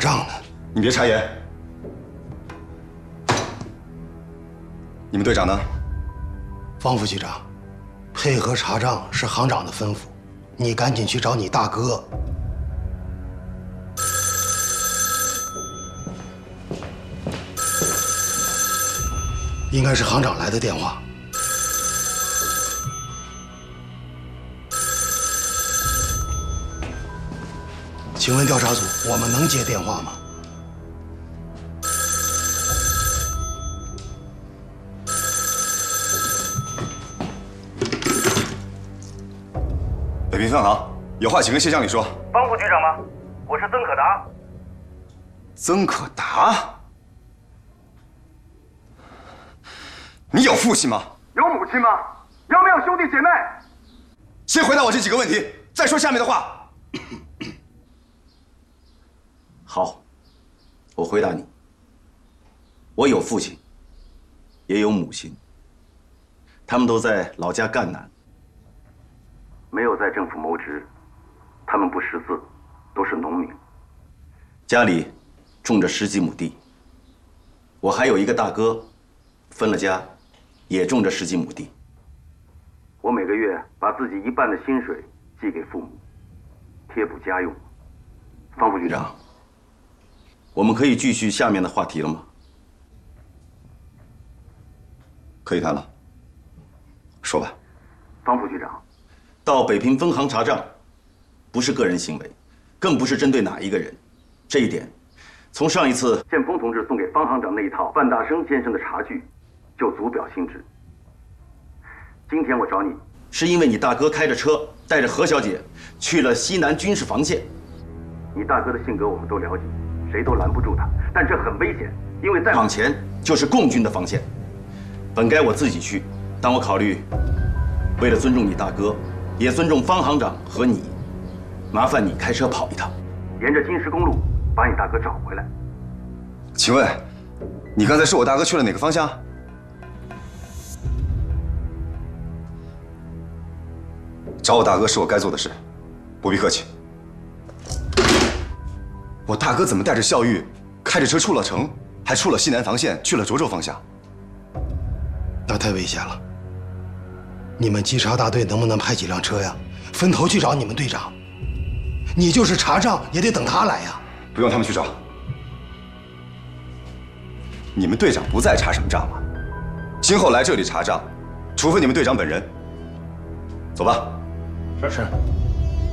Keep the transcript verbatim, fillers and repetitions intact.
账呢。 你别插言。你们队长呢？ 方副局长，配合查账是行长的吩咐，你赶紧去找你大哥。应该是行长来的电话。请问调查组，我们能接电话吗？ 北平分行有话请跟谢经理说。 方副局长吗？我是曾可达。 曾可达，你有父亲吗？ 有母亲吗？有没有兄弟姐妹？ 先回答我这几个问题，再说下面的话。 好，我回答你。我有父亲，也有母亲，他们都在老家赣南，没有在政府谋职，他们不识字，都是农民，家里种着十几亩地。我还有一个大哥，分了家，也种着十几亩地。我每个月把自己一半的薪水寄给父母，贴补家用。方副局长，我们可以继续下面的话题了吗？ 可以谈了，说吧。 方副局长，到北平分行查账，不是个人行为，更不是针对哪一个人。这一点，从上一次建峰同志送给方行长那一套范大生先生的茶具，就足表心知。今天我找你，是因为你大哥开着车带着何小姐去了西南军事防线。你大哥的性格我们都了解，谁都拦不住他，但这很危险，因为再往前就是共军的防线。本该我自己去，但我考虑，为了尊重你大哥，也尊重方行长和你，麻烦你开车跑一趟，沿着金石公路把你大哥找回来。 请问，你刚才说我大哥去了哪个方向？找我大哥是我该做的事，不必客气。我大哥怎么带着孝玉，开着车出了城，还出了西南防线，去了涿州方向？ 那太危险了。你们稽查大队能不能派几辆车呀？分头去找你们队长。你就是查账也得等他来呀。 不用他们去找。你们队长不在查什么账吗？今后来这里查账，除非你们队长本人。走吧。 是是。